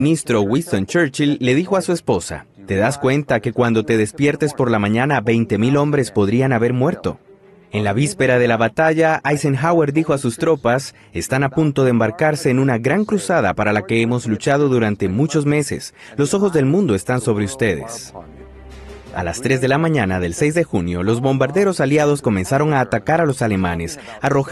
Ministro Winston Churchill le dijo a su esposa: ¿te das cuenta que cuando te despiertes por la mañana 20.000 hombres podrían haber muerto? En la víspera de la batalla, Eisenhower dijo a sus tropas: están a punto de embarcarse en una gran cruzada para la que hemos luchado durante muchos meses. Los ojos del mundo están sobre ustedes. A las 3 de la mañana del 6 de junio, los bombarderos aliados comenzaron a atacar a los alemanes, arrojando